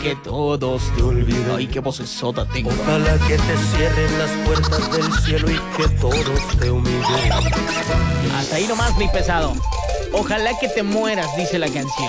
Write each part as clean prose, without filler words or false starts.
que todos te olviden. Ay, qué vocesota tengo. Ojalá que te cierren las puertas del cielo y que todos te humillen. Hasta ahí nomás, mi pesado. Ojalá que te mueras, dice la canción.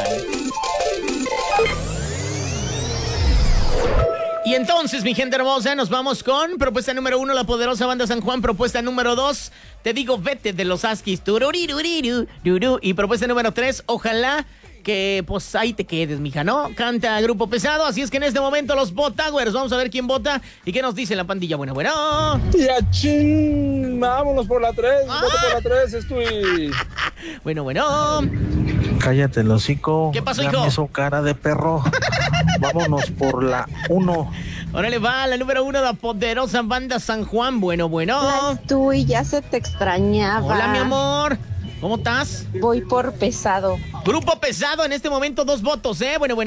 Y entonces, mi gente hermosa, nos vamos con propuesta número 1, la poderosa banda San Juan. Propuesta número 2, te digo, vete, de los Huskies. Y propuesta número 3, ojalá que pues ahí te quedes, mija, ¿no? Canta Grupo Pesado, así es que en este momento los Votowers, vamos a ver quién vota y qué nos dice la pandilla. Bueno. ¡Ya chin! Vámonos por la 3, voto por la 3, estoy... Bueno. Cállate el hocico. ¿Qué pasó, ya hijo? me hizo cara de perro. Vámonos por la 1. Órale, va, la número 1, la poderosa banda San Juan. Bueno. Tú y ya se te extrañaba. Hola, mi amor. ¿Cómo estás? Voy por Pesado. Grupo Pesado, en este momento 2 votos, ¿eh? Bueno.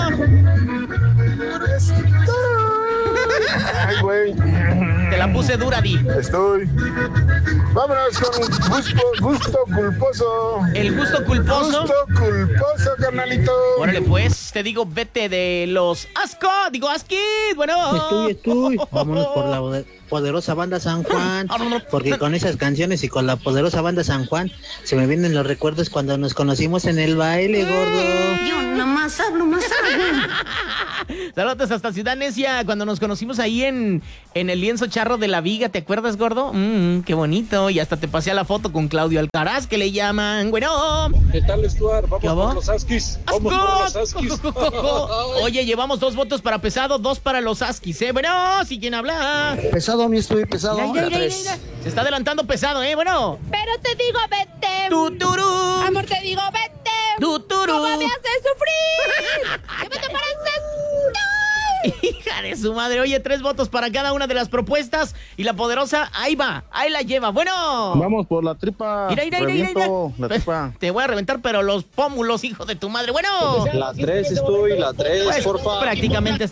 Ay, güey. Te la puse dura, Di. Estoy. Vámonos con gusto culposo. El gusto culposo. Gusto culposo, carnalito. Órale, pues, te digo, vete de los Askis. Bueno. Estoy. Vámonos por la poderosa banda San Juan. Porque con esas canciones y con la poderosa banda San Juan se me vienen los recuerdos cuando nos conocimos en el baile, gordo. Yo nomás hablo más algo. Saludos hasta Ciudad Necia, cuando nos conocimos ahí en el lienzo charro de la Viga, ¿te acuerdas, gordo? Qué bonito, y hasta te pasé a la foto con Claudio Alcaraz, que le llaman, bueno. ¿Qué tal, Stuart? Vamos ¿Qué por va? los Huskies. Vamos por los Huskies. Oye, llevamos 2 votos para Pesado, 2 para los Huskies, ¿eh? Bueno, si quién habla. Pesado, mi estoy pesado. Mira. Se está adelantando Pesado, ¿eh? Bueno. Pero te digo, vete. Tuturu. Amor, te digo, vete. Tuturu. ¿Cómo me haces sufrir? ¿Qué me te pareces? Hija de su madre. Oye, 3 votos para cada una de las propuestas. Y la poderosa, ahí va, ahí la lleva. Bueno. Vamos por la tripa. Mira. La tripa. Te voy a reventar, pero los pómulos, hijo de tu madre. Bueno. La 3 estoy, la 3, Pues, porfa. prácticamente